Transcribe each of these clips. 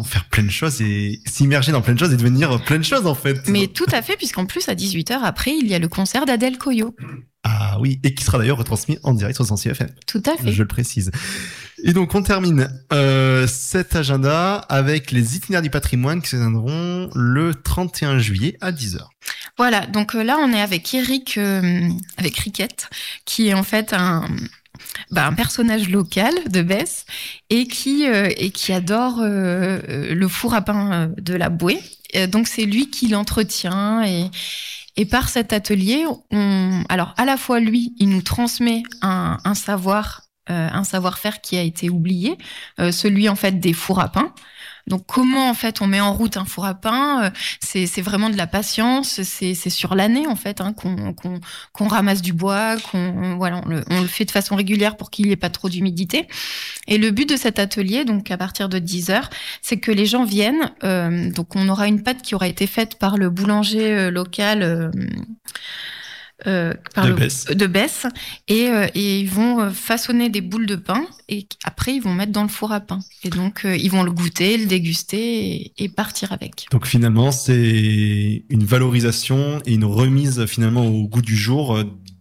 vraiment faire plein de choses et s'immerger dans plein de choses et devenir plein de choses en fait. Mais tout à fait, puisqu'en plus à 18h après, il y a le concert d'Adèle Coyot. Ah oui, et qui sera d'ailleurs retransmis en direct sur 106 FM. Tout à fait. Je le précise. Et donc on termine cet agenda avec les itinéraires du patrimoine qui se tiendront le 31 juillet à 10h. Voilà, donc là on est avec Eric, avec Riquette, qui est en fait un personnage local de Besse et qui adore le four à pain de la Bouée. Donc c'est lui qui l'entretient et par cet atelier, alors à la fois lui, il nous transmet un savoir-faire qui a été oublié, celui en fait des fours à pain. Donc comment en fait on met en route un four à pain, c'est vraiment de la patience, c'est sur l'année en fait qu'on ramasse du bois, on le fait de façon régulière pour qu'il n'y ait pas trop d'humidité. Et le but de cet atelier, donc à partir de 10h, c'est que les gens viennent. Donc on aura une pâte qui aura été faite par le boulanger local. De Besse et ils vont façonner des boules de pain et après ils vont mettre dans le four à pain et donc ils vont le goûter, le déguster et partir avec. Donc finalement c'est une valorisation et une remise finalement au goût du jour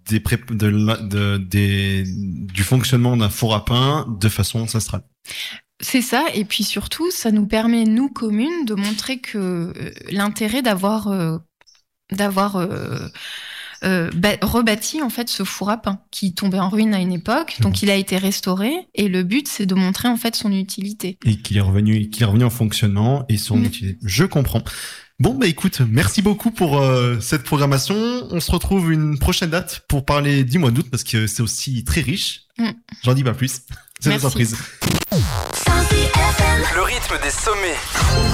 du fonctionnement d'un four à pain de façon ancestrale. C'est ça, et puis surtout ça nous permet, nous communes, de montrer que l'intérêt d'avoir rebâti en fait ce four à pain qui tombait en ruine à une époque, donc il a été restauré et le but c'est de montrer en fait son utilité et qu'il est revenu en fonctionnement et son utilité. Je comprends. Bon bah écoute, merci beaucoup pour cette programmation. On se retrouve une prochaine date pour parler du mois d'août parce que c'est aussi très riche. J'en dis pas plus. C'est une surprise. Le rythme des sommets.